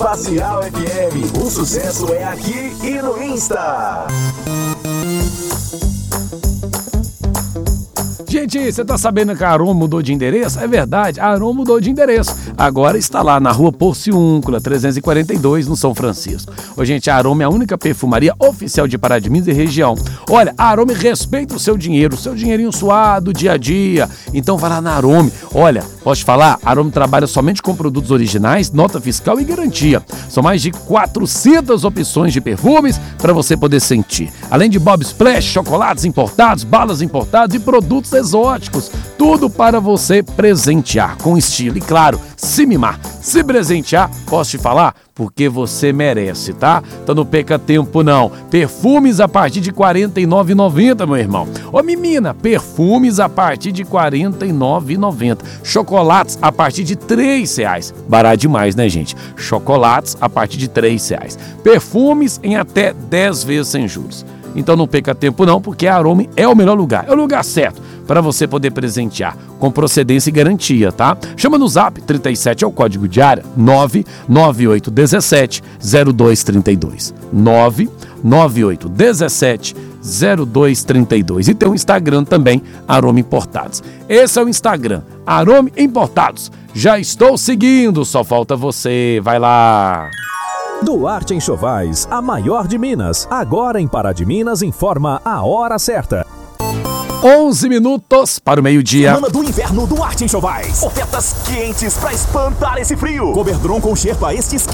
Facial FM, o sucesso é aqui e no Insta. Gente, você tá sabendo que a Aroma mudou de endereço? É verdade, a Aroma mudou de endereço. Agora está lá na rua Porciúncula, 342, no São Francisco. Ô, gente, a Aroma é a única perfumaria oficial de Pará de Minas e região. Olha, a Aroma respeita o seu dinheirinho suado, dia a dia. Então vai lá na Aroma. Olha, posso te falar, a Aroma trabalha somente com produtos originais, nota fiscal e garantia. São mais de 400 opções de perfumes para você poder sentir. Além de Bob Splash, chocolates importados, balas importadas e produtos exóticos. Tudo para você presentear com estilo. E claro, se mimar, se presentear, posso te falar? Porque você merece, tá? Então não perca tempo não. Perfumes a partir de R$ 49,90, meu irmão. Ô menina, perfumes a partir de R$ 49,90. Chocolates a partir de R$ 3,00. Barato demais, né, gente? Chocolates a partir de R$ 3,00. Perfumes em até 10 vezes sem juros. Então não perca tempo não, porque a Aroma é o melhor lugar. É o lugar certo para você poder presentear com procedência e garantia, tá? Chama no Zap 37 é o código de área 99817 0232. 99817 0232. E tem o Instagram também, Aroma Importados. Esse é o Instagram, Aroma Importados. Já estou seguindo, só falta você. Vai lá. Duarte Enxovais, a maior de Minas. Agora em Pará de Minas informa a hora certa. 11 minutos para o meio-dia. Semana do inverno Duarte Enxovais. Ofertas quentes para espantar esse frio. Coberdron com Sherpa estes